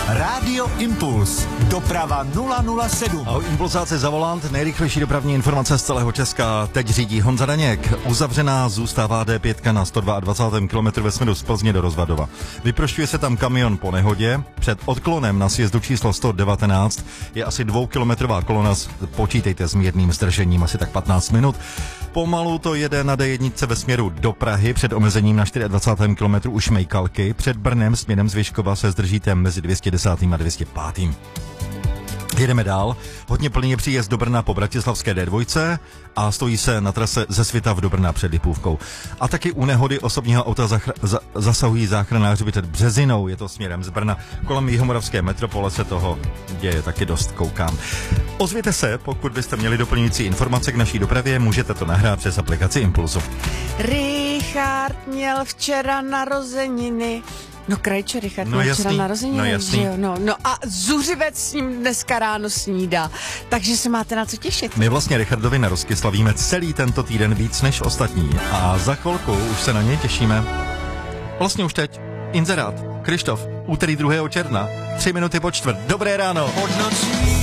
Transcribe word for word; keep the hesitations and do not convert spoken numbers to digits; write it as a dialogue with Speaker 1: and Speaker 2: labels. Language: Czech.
Speaker 1: Rádio Impuls. Doprava nula nula sedm.
Speaker 2: Ahoj, impulsáci za volant, nejrychlejší dopravní informace z celého Česka. Teď řídí Honza Daněk. Uzavřená zůstává D pět na sto dvacátém druhém kilometru ve směru z Plzně do Rozvadova. Vyprošťuje se tam kamion po nehodě. Před odklonem na sjezdu číslo sto devatenáct je asi dvoukilometrová kolona, počítejte s mírným zdržením, asi tak patnáct minut. Pomalu to jede na D jedna ve směru do Prahy, před omezením na dvacátém čtvrtém kilometru u Šmejkalky. Před Brnem směrem z Vyškova se zdržíte mezi dvě stě deset a dvě stě pět. Jedeme dál. Hodně plný příjezd do Brna po bratislavské D dva a stojí se na trase ze Svitav do Brna před Lipůvkou. A taky u nehody osobního auta zachra- za- zasahují záchranáři před Březinou, je to směrem z Brna. Kolem jihomoravské metropole se toho děje taky dost, koukám. Ozvěte se, pokud byste měli doplňující informace k naší dopravě, můžete to nahrát přes aplikaci Impulsu.
Speaker 3: Richard měl včera narozeniny. No krajče, Richard
Speaker 2: No
Speaker 3: měl
Speaker 2: jasný,
Speaker 3: včera narozeniny,
Speaker 2: no jasný.
Speaker 3: že jo? No, no a zuřivec s ním dneska ráno snídá, takže se máte na co těšit.
Speaker 2: My vlastně Richardovi narozky slavíme celý tento týden víc než ostatní a za chvilku už se na něj těšíme. Vlastně už teď. Inzerát. Krištof. Úterý druhého června. Tři minuty po čtvrt. Dobré ráno.
Speaker 1: Od nocí